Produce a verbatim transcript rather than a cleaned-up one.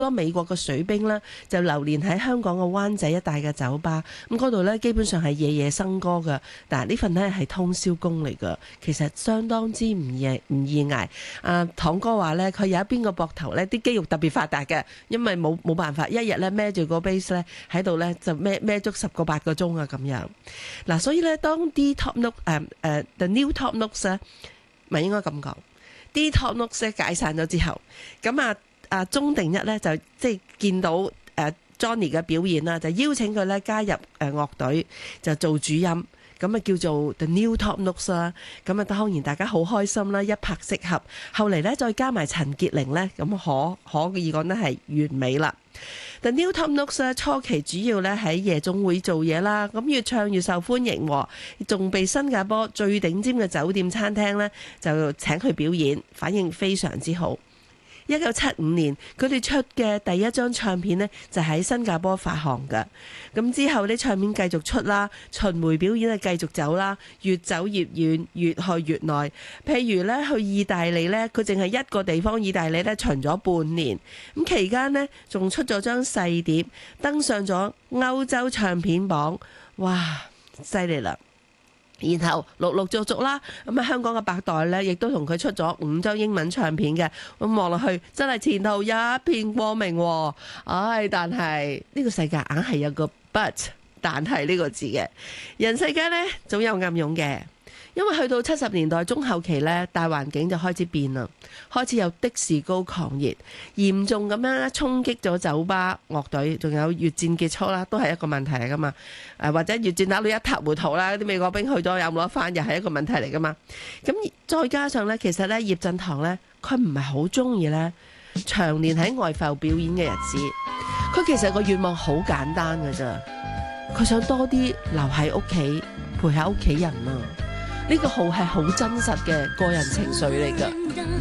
多美國嘅水兵呢，就流連喺香港嘅灣仔一帶嘅酒吧，咁嗰度呢，基本上係夜夜笙歌㗎。但係呢份呢係通宵工嚟㗎，其實相當之唔易唔易捱。啊，堂哥話呢，佢有一邊個膊頭呢啲肌肉特別發達嘅，因為冇冇辦法一日呢孭住個 bass 呢喺度呢，就孭孭足十個八個鐘啊咁樣。嗱，所以呢，當啲 Top Notes 誒、呃、誒、呃、The New Top Notes 咧，咪應該咁講，啲 Top Notes 解散咗之後，咁啊。啊，鐘定一咧就即係見到誒、呃、Johnny 嘅表演啦，就邀請佢咧加入誒、呃、樂隊，就做主音，咁啊叫做 The New Top Notes 啦。咁啊當然大家好開心啦，一拍即合。後嚟咧再加埋陳潔靈咧，咁可可以講得係完美啦。The New Top Notes 咧初期主要咧喺夜總會做嘢啦，咁越唱越受歡迎，仲被新加坡最頂尖嘅酒店餐廳咧就請佢表演，反應非常之好。一九七五年，佢哋出嘅第一張唱片呢，就喺新加坡發行嘅。咁之後啲唱片繼續出啦，巡迴表演啊繼續走啦，越走越遠，越去越耐。譬如咧去意大利咧，佢淨係一個地方意大利咧巡咗半年。咁期間呢，仲出咗張細碟，登上咗歐洲唱片榜。哇，犀利啦！然後陸陸續續啦，咁啊香港嘅百代咧，亦都同佢出咗五張英文唱片嘅，咁望落去真係前途一片光明喎。唉，但係呢個世界硬係有個 but， 但係呢個字嘅，人世間呢，總有暗湧嘅。因為去到七十年代中後期呢，大環境就開始變啦，開始有的士高狂熱，嚴重咁樣咧衝擊咗酒吧樂隊，仲有越戰結束啦，都係一個問題嚟噶嘛。誒或者越戰打到一塌糊塗啦，啲美國兵去咗有冇得翻，又係一個問題嚟噶嘛。咁再加上呢，其實呢，葉振棠呢，佢唔係好中意呢長年喺外埠表演嘅日子，佢其實個願望好簡單㗎咋，佢想多啲留喺屋企陪下屋企人啊。呢個號係好真實嘅個人情緒嚟㗎。